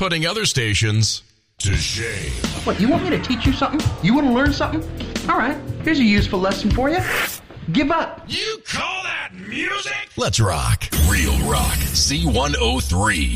putting other stations to shame. What, you want me to teach you something? You want to learn something? All right, here's a useful lesson for you. Give up. You call that music? Let's rock. Real rock. C103.